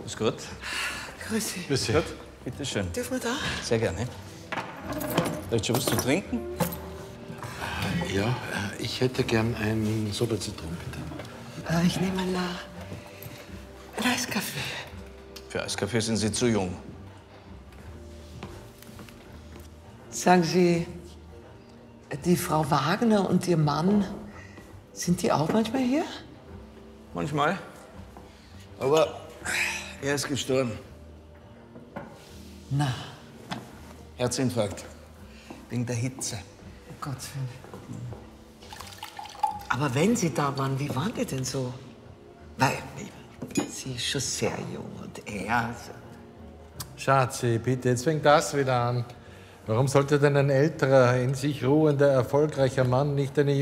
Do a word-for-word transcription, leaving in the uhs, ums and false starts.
Ist gut. Grüß Sie. Grüß Sie. Gut. Bitte schön. Dürfen wir da? Sehr gerne. Willst du was zu trinken? Ja, äh, ich hätte gern einen Soda-Zitron, bitte. Äh, Ich nehme einen, äh, einen Eiskaffee. Für Eiskaffee sind Sie zu jung. Sagen Sie, die Frau Wagner und Ihr Mann, sind die auch manchmal hier? Manchmal. Aber er ist gestorben. Na, Herzinfarkt. Wegen der Hitze. um Gottes Willen. Aber wenn Sie da waren, wie waren die denn so? Weil, sie ist schon sehr jung und er... Schatzi, bitte, jetzt fängt das wieder an. Warum sollte denn ein älterer, in sich ruhender, erfolgreicher Mann nicht eine